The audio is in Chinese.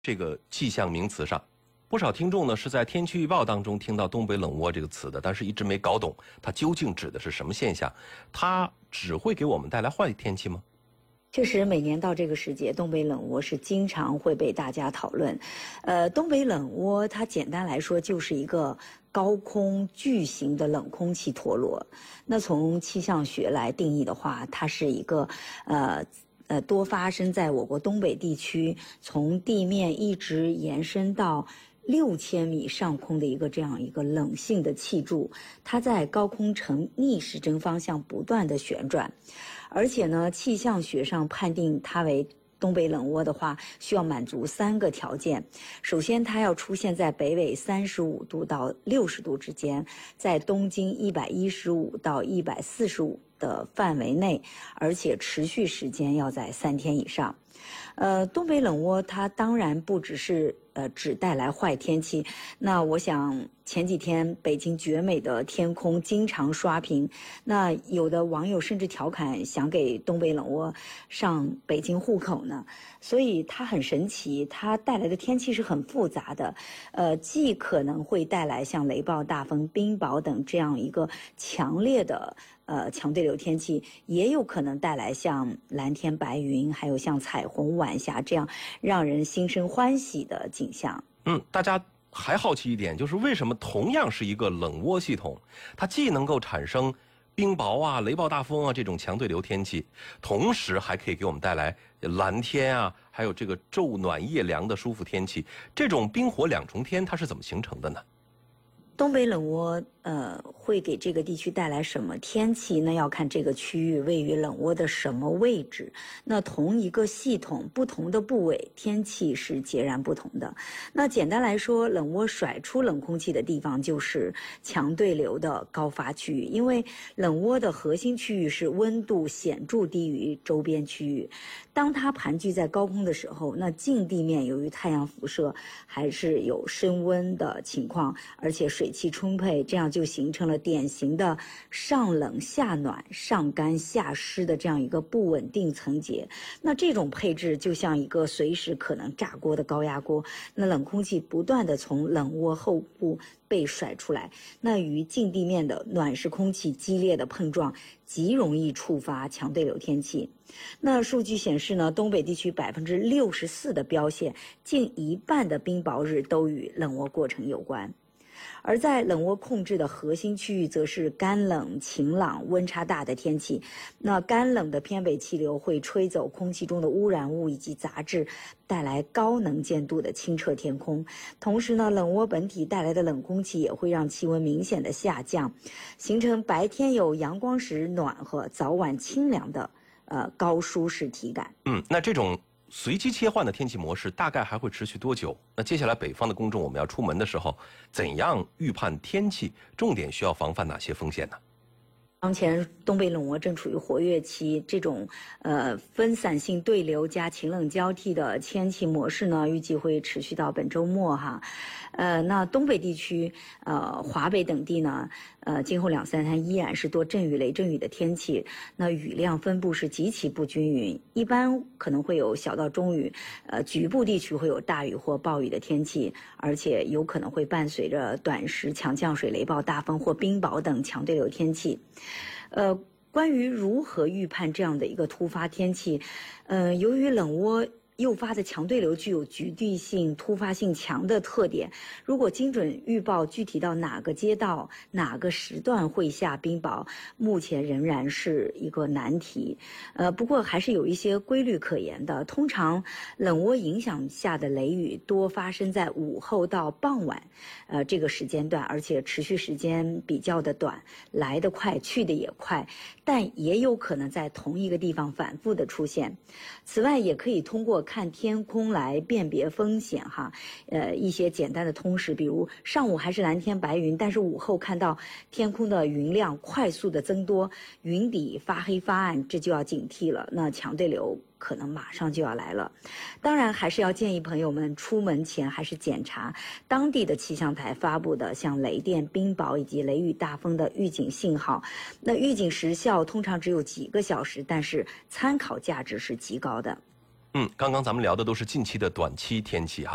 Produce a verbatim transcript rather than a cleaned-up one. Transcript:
这个气象名词上，不少听众呢是在天气预报当中听到东北冷窝这个词的，但是一直没搞懂它究竟指的是什么现象。它只会给我们带来坏天气吗？ 确实，每年到这个时节，东北冷窝是经常会被大家讨论。呃，东北冷窝它简单来说就是一个高空巨型的冷空气陀螺。那从气象学来定义的话，它是一个呃呃多发生在我国东北地区，从地面一直延伸到六千米上空的一个这样一个冷性的气柱，它在高空呈逆时针方向不断的旋转。而且呢，气象学上判定它为东北冷窝的话，需要满足三个条件。首先，它要出现在北纬三十五度到六十度之间，在东经一百一十五到一百四十五的范围内，而且持续时间要在三天以上。呃，东北冷窝它当然不只是呃只带来坏天气。那我想前几天北京绝美的天空经常刷屏，那有的网友甚至调侃想给东北冷窝上北京户口呢。所以它很神奇，它带来的天气是很复杂的，呃，既可能会带来像雷暴、大风、冰雹等这样一个强烈的呃强对流天气，也有可能带来像蓝天白云，还有像彩虹晚霞这样让人心生欢喜的景象。 嗯，大家还好奇一点，就是为什么同样是一个冷窝系统，它既能够产生冰雹啊、雷暴大风啊这种强对流天气，同时还可以给我们带来蓝天啊，还有这个昼暖夜凉的舒服天气。这种冰火两重天它是怎么形成的呢？ 东北冷窝呃会给这个地区带来什么天气？那要看这个区域位于冷窝的什么位置。那同一个系统不同的部位天气是截然不同的。那简单来说，冷窝甩出冷空气的地方就是强对流的高发区域，因为冷窝的核心区域是温度显著低于周边区域。当它盘踞在高空的时候，那近地面由于太阳辐射还是有升温的情况，而且水气充沛，这样就形成了典型的上冷下暖、上干下湿的这样一个不稳定层结。那这种配置就像一个随时可能炸锅的高压锅，那冷空气不断的从冷窝后部被甩出来，那与近地面的暖湿空气激烈的碰撞，极容易触发强对流天气。那数据显示呢，东北地区百分之六十四的标线，近一半的冰雹日都与冷窝过程有关。而在冷窝控制的核心区域，则是干冷、晴朗、温差大的天气。那干冷的偏北气流会吹走空气中的污染物以及杂质，带来高能见度的清澈天空。同时呢，冷窝本体带来的冷空气也会让气温明显的下降，形成白天有阳光时暖和，早晚清凉的呃高舒适体感。 嗯，那这种随机切换的天气模式大概还会持续多久？那接下来北方的公众我们要出门的时候，怎样预判天气？重点需要防范哪些风险呢？ 当前东北冷窝正处于活跃期，这种呃分散性对流加晴冷交替的天气模式呢，预计会持续到本周末哈。呃，那东北地区、呃华北等地呢，呃今后两三天依然是多阵雨、雷阵雨的天气。那雨量分布是极其不均匀，一般可能会有小到中雨，呃局部地区会有大雨或暴雨的天气，而且有可能会伴随着短时强降水、雷暴、大风或冰雹等强对流天气。呃，关于如何预判这样的一个突发天气，呃，由于冷窝诱发的强对流具有局地性、突发性强的特点，如果精准预报具体到哪个街道、哪个时段会下冰雹，目前仍然是一个难题。呃，不过还是有一些规律可言的。通常冷窝影响下的雷雨多发生在午后到傍晚，呃，这个时间段，而且持续时间比较的短，来得快，去得也快，但也有可能在同一个地方反复的出现。此外，也可以通过看天空来辨别风险哈，呃，一些简单的通识，比如上午还是蓝天白云，但是午后看到天空的云量快速的增多，云底发黑发暗，这就要警惕了，那强对流可能马上就要来了。当然，还是要建议朋友们出门前还是检查当地的气象台发布的像雷电、冰雹以及雷雨大风的预警信号。那预警时效通常只有几个小时，但是参考价值是极高的。 嗯，刚刚咱们聊的都是近期的短期天气哈。